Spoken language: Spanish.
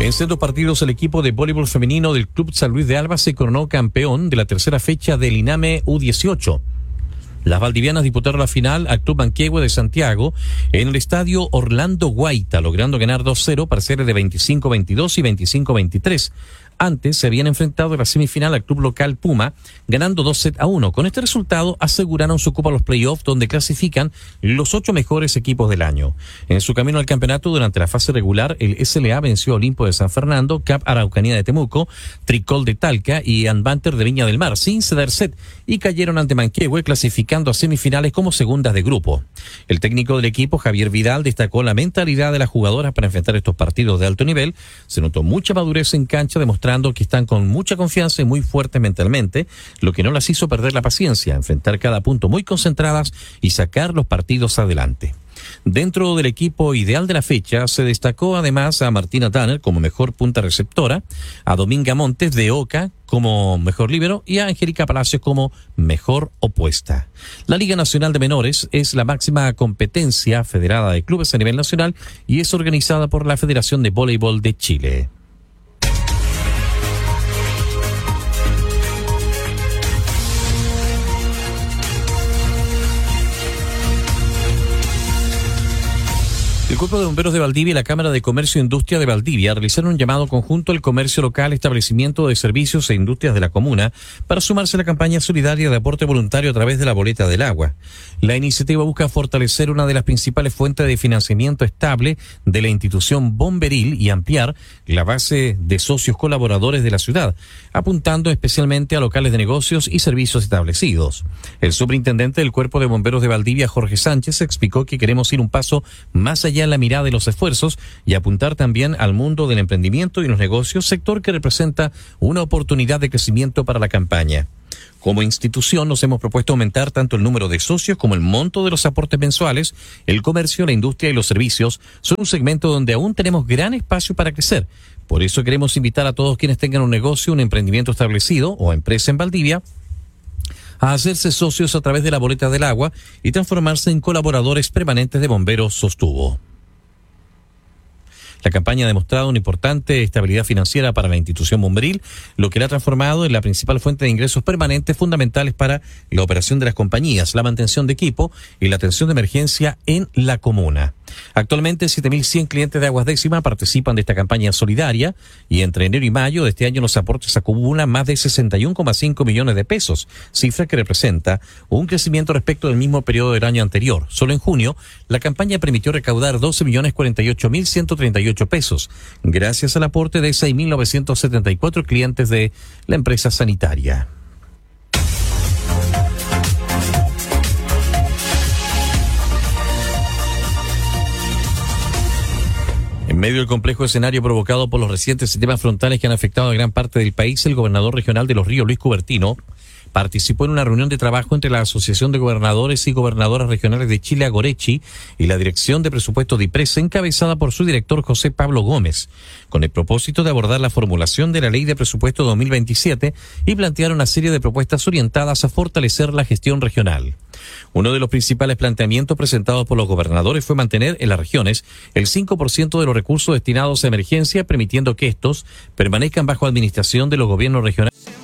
En sendos partidos, el equipo de voleibol femenino del Club San Luis de Alba se coronó campeón de la tercera fecha del INAME U18. Las valdivianas disputaron la final al Club Manquehue de Santiago en el estadio Orlando Guaita, logrando ganar 2-0 parciales de 25-22 y 25-23. Antes se habían enfrentado en la semifinal al club local Puma, ganando 2-1. Con este resultado aseguraron su cupo a los playoffs, donde clasifican los 8 mejores equipos del año. En su camino al campeonato durante la fase regular, el SLA venció a Olimpo de San Fernando, Cap Araucanía de Temuco, Tricol de Talca y Anbanter de Viña del Mar, sin ceder set, y cayeron ante Manquehue, clasificando a semifinales como segundas de grupo. El técnico del equipo, Javier Vidal, destacó la mentalidad de las jugadoras para enfrentar estos partidos de alto nivel. Se notó mucha madurez en cancha, demostrando que están con mucha confianza y muy fuertes mentalmente, lo que no las hizo perder la paciencia, enfrentar cada punto muy concentradas y sacar los partidos adelante. Dentro del equipo ideal de la fecha se destacó además a Martina Tanner como mejor punta receptora, a Dominga Montes de Oca como mejor líbero y a Angélica Palacios como mejor opuesta. La Liga Nacional de Menores es la máxima competencia federada de clubes a nivel nacional y es organizada por la Federación de Voleibol de Chile. El Cuerpo de Bomberos de Valdivia y la Cámara de Comercio e Industria de Valdivia realizaron un llamado conjunto al comercio local, establecimiento de servicios e industrias de la comuna para sumarse a la campaña solidaria de aporte voluntario a través de la boleta del agua. La iniciativa busca fortalecer una de las principales fuentes de financiamiento estable de la institución bomberil y ampliar la base de socios colaboradores de la ciudad, apuntando especialmente a locales de negocios y servicios establecidos. El superintendente del Cuerpo de Bomberos de Valdivia, Jorge Sánchez, explicó que queremos ir un paso más allá en la mirada de los esfuerzos y apuntar también al mundo del emprendimiento y los negocios, sector que representa una oportunidad de crecimiento para la campaña. Como institución nos hemos propuesto aumentar tanto el número de socios como el monto de los aportes mensuales. El comercio, la industria y los servicios son un segmento donde aún tenemos gran espacio para crecer. Por eso queremos invitar a todos quienes tengan un negocio, un emprendimiento establecido o empresa en Valdivia a hacerse socios a través de la boleta del agua y transformarse en colaboradores permanentes de bomberos, sostuvo. La campaña ha demostrado una importante estabilidad financiera para la institución bomberil, lo que la ha transformado en la principal fuente de ingresos permanentes fundamentales para la operación de las compañías, la mantención de equipo y la atención de emergencia en la comuna. Actualmente 7.100 clientes de Aguas Décima participan de esta campaña solidaria y entre enero y mayo de este año los aportes acumulan más de 61,5 millones de pesos, cifra que representa un crecimiento respecto del mismo periodo del año anterior. Solo en junio la campaña permitió recaudar 12.048.138 pesos, gracias al aporte de 6.974 clientes de la empresa sanitaria. En medio del complejo escenario provocado por los recientes sistemas frontales que han afectado a gran parte del país, el gobernador regional de Los Ríos, Luis Cubertino, participó en una reunión de trabajo entre la Asociación de Gobernadores y Gobernadoras Regionales de Chile, Agorechi, y la Dirección de Presupuesto de IPRES, encabezada por su director José Pablo Gómez, con el propósito de abordar la formulación de la Ley de Presupuesto 2027 y plantear una serie de propuestas orientadas a fortalecer la gestión regional. Uno de los principales planteamientos presentados por los gobernadores fue mantener en las regiones el 5% de los recursos destinados a emergencia, permitiendo que estos permanezcan bajo administración de los gobiernos regionales.